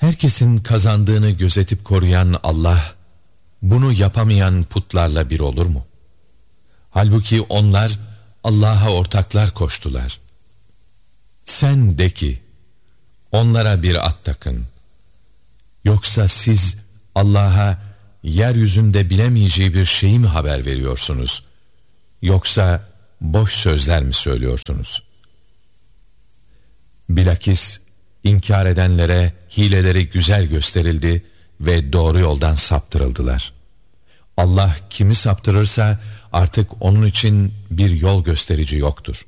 Herkesin kazandığını gözetip koruyan Allah, bunu yapamayan putlarla bir olur mu? Halbuki onlar Allah'a ortaklar koştular. Sen de ki, onlara bir at takın. Yoksa siz Allah'a yeryüzünde bilemeyeceği bir şeyi mi haber veriyorsunuz? Yoksa boş sözler mi söylüyorsunuz? Bilakis inkar edenlere hileleri güzel gösterildi ve doğru yoldan saptırıldılar. Allah kimi saptırırsa artık onun için bir yol gösterici yoktur.